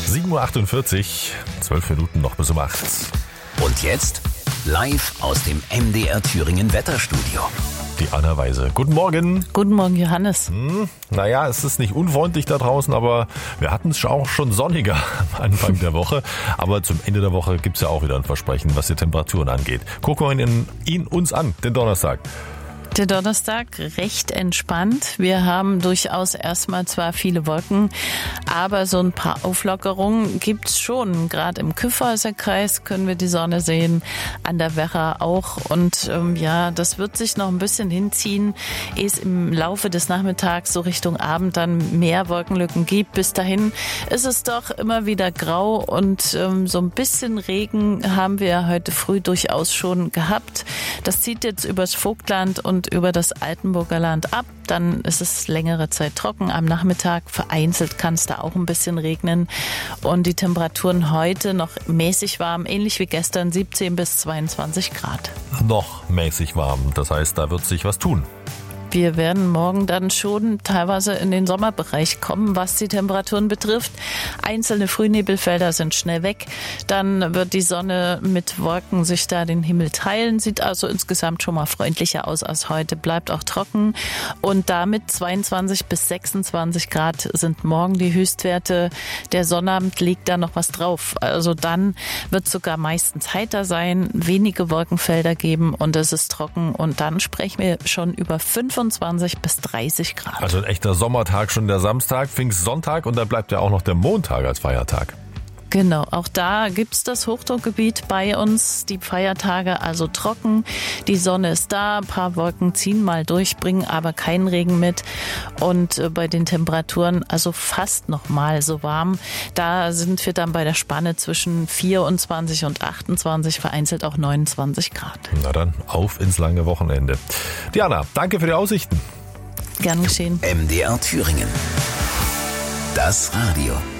7.48 Uhr, 12 Minuten noch bis um 8. Und jetzt live aus dem MDR Thüringen Wetterstudio. Die Anna Weise. Guten Morgen. Guten Morgen, Johannes. Naja, es ist nicht unfreundlich da draußen, aber wir hatten es auch schon sonniger am Anfang der Woche. Aber zum Ende der Woche gibt es ja auch wieder ein Versprechen, was die Temperaturen angeht. Gucken wir ihn uns an, den Donnerstag. Der Donnerstag recht entspannt. Wir haben durchaus erstmal zwar viele Wolken, aber so ein paar Auflockerungen gibt's schon. Gerade im Kyffhäuser Kreis können wir die Sonne sehen, an der Werra auch. Und das wird sich noch ein bisschen hinziehen, ehe es im Laufe des Nachmittags so Richtung Abend dann mehr Wolkenlücken gibt. Bis dahin ist es doch immer wieder grau und so ein bisschen Regen haben wir heute früh durchaus schon gehabt. Das zieht jetzt übers Vogtland und über das Altenburger Land ab. Dann ist es längere Zeit trocken. Am Nachmittag vereinzelt kann es da auch ein bisschen regnen. Und die Temperaturen heute noch mäßig warm, ähnlich wie gestern, 17 bis 22 Grad. Noch mäßig warm, das heißt, da wird sich was tun. Wir werden morgen dann schon teilweise in den Sommerbereich kommen, was die Temperaturen betrifft. Einzelne Frühnebelfelder sind schnell weg. Dann wird die Sonne mit Wolken sich da den Himmel teilen. Sieht also insgesamt schon mal freundlicher aus als heute. Bleibt auch trocken. Und damit 22 bis 26 Grad sind morgen die Höchstwerte. Der Sonnabend legt da noch was drauf. Also dann wird es sogar meistens heiter sein, wenige Wolkenfelder geben und es ist trocken. Und dann sprechen wir schon über 25 bis 30 Grad. Also ein echter Sommertag schon der Samstag, Pfingstsonntag und dann bleibt ja auch noch der Montag als Feiertag. Genau, auch da gibt's das Hochdruckgebiet bei uns, die Feiertage also trocken, die Sonne ist da, ein paar Wolken ziehen mal durch, bringen aber keinen Regen mit und bei den Temperaturen also fast noch mal so warm. Da sind wir dann bei der Spanne zwischen 24 und 28, vereinzelt auch 29 Grad. Na dann, auf ins lange Wochenende. Diana, danke für die Aussichten. Gern geschehen. MDR Thüringen. Das Radio.